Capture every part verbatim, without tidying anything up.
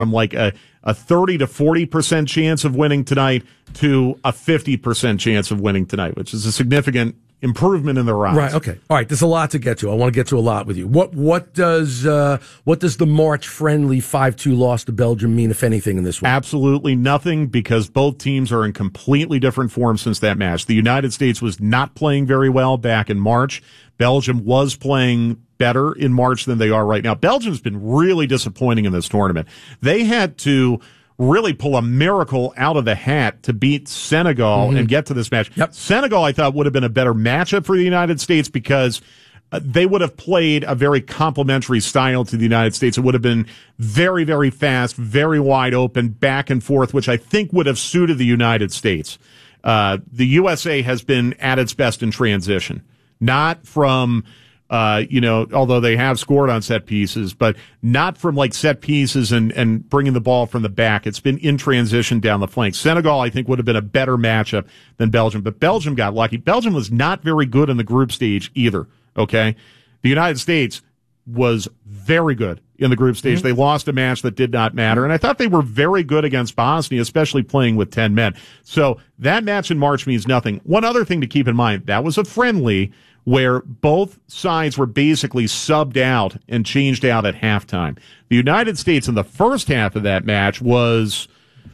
from like a, a thirty to forty percent chance of winning tonight to a fifty percent chance of winning tonight, which is a significant improvement in their odds. Right. Okay. All right. There's a lot to get to. I want to get to a lot with you. What What does uh, what does the March friendly five two loss to Belgium mean, if anything, in this one? Absolutely nothing, because both teams are in completely different form since that match. The United States was not playing very well back in March. Belgium was playing better in March than they are right now. Belgium's been really disappointing in this tournament. They had to really pull a miracle out of the hat to beat Senegal mm-hmm. and get to this match. Yep. Senegal, I thought, would have been a better matchup for the United States because uh, they would have played a very complementary style to the United States. It would have been very, very fast, very wide open, back and forth, which I think would have suited the United States. Uh, the U S A has been at its best in transition, not from Uh, you know, although they have scored on set pieces, but not from like set pieces and, and bringing the ball from the back. It's been in transition down the flank. Senegal, I think, would have been a better matchup than Belgium, but Belgium got lucky. Belgium was not very good in the group stage either, okay? The United States was very good in the group stage. Mm-hmm. They lost a match that did not matter, and I thought they were very good against Bosnia, especially playing with ten men. So that match in March means nothing. One other thing to keep in mind, that was a friendly where both sides were basically subbed out and changed out at halftime. The United States in the first half of that match was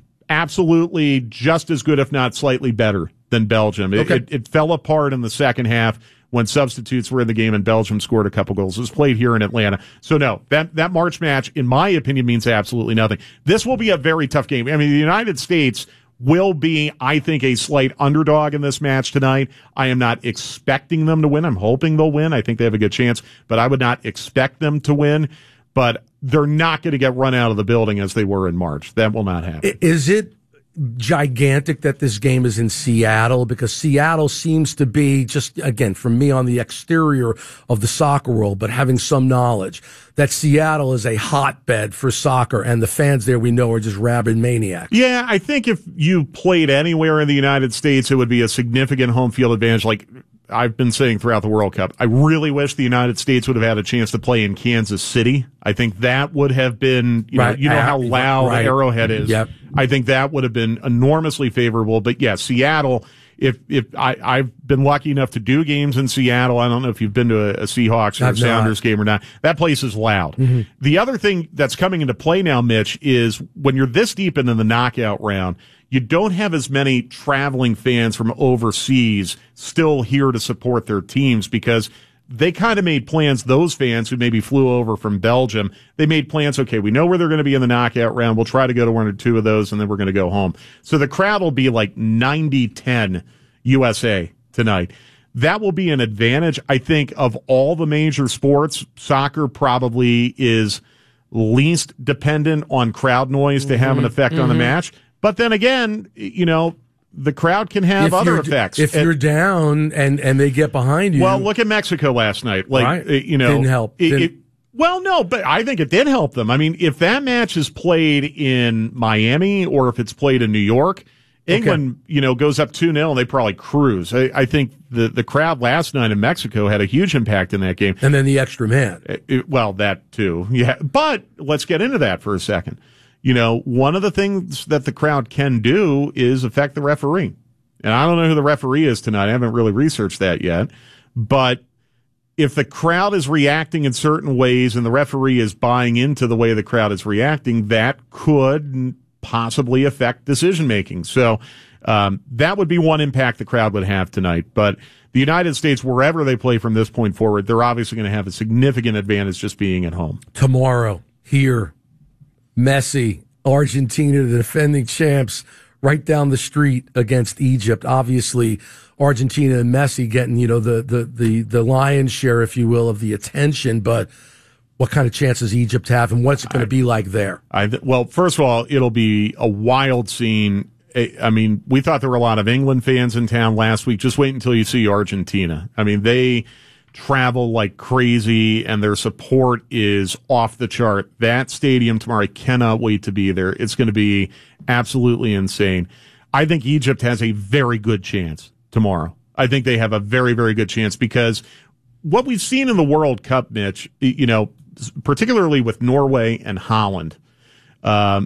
absolutely just as good, if not slightly better, than Belgium. It, okay. it, it fell apart in the second half when substitutes were in the game and Belgium scored a couple goals. It was played here in Atlanta. So no, that, that March match, in my opinion, means absolutely nothing. This will be a very tough game. I mean, the United States will be, I think, a slight underdog in this match tonight. I am not expecting them to win. I'm hoping they'll win. I think they have a good chance, but I would not expect them to win. But they're not going to get run out of the building as they were in March. That will not happen. Is it gigantic that this game is in Seattle? Because Seattle seems to be, just again, from me on the exterior of the soccer world, but having some knowledge, that Seattle is a hotbed for soccer, and the fans there we know are just rabid maniacs. Yeah, I think if you played anywhere in the United States, it would be a significant home field advantage. Like I've been saying throughout the World Cup, I really wish the United States would have had a chance to play in Kansas City. I think that would have been, you right. know, you know how loud right. Arrowhead is. Yep. I think that would have been enormously favorable. But yeah, Seattle, if, if I, I've been lucky enough to do games in Seattle. I don't know if you've been to a, a Seahawks or I've a Sounders not. game or not. That place is loud. Mm-hmm. The other thing that's coming into play now, Mitch, is when you're this deep into the knockout round, you don't have as many traveling fans from overseas still here to support their teams because they kind of made plans, those fans who maybe flew over from Belgium, they made plans, okay, we know where they're going to be in the knockout round. We'll try to go to one or two of those, and then we're going to go home. So the crowd will be like ninety ten U S A tonight. That will be an advantage. I think of all the major sports, soccer probably is least dependent on crowd noise to have an effect mm-hmm. on the match. But then again, you know, the crowd can have if other effects. If and, you're down and, and they get behind you. Well, look at Mexico last night. Like, right. you know. Didn't help. It, Didn't. It, well, no, but I think it did help them. I mean, if that match is played in Miami or if it's played in New York, England, okay. you know, goes up two nil and they probably cruise. I, I think the, the crowd last night in Mexico had a huge impact in that game. And then the extra man. It, it, well, that too. Yeah. But let's get into that for a second. You know, one of the things that the crowd can do is affect the referee. And I don't know who the referee is tonight. I haven't really researched that yet. But if the crowd is reacting in certain ways and the referee is buying into the way the crowd is reacting, that could possibly affect decision-making. So um, that would be one impact the crowd would have tonight. But the United States, wherever they play from this point forward, they're obviously going to have a significant advantage just being at home. Tomorrow, here, Messi, Argentina, the defending champs, right down the street against Egypt. Obviously, Argentina and Messi getting, you know, the, the, the, the lion's share, if you will, of the attention. But what kind of chances Egypt have, and what's it going to be like there? I, well, first of all, it'll be a wild scene. I mean, we thought there were a lot of England fans in town last week. Just wait until you see Argentina. I mean, they travel like crazy, and their support is off the chart. That stadium tomorrow, I cannot wait to be there. It's going to be absolutely insane. I think Egypt has a very good chance tomorrow. I think they have a very, very good chance because what we've seen in the World Cup, Mitch, you know, particularly with Norway and Holland, Um,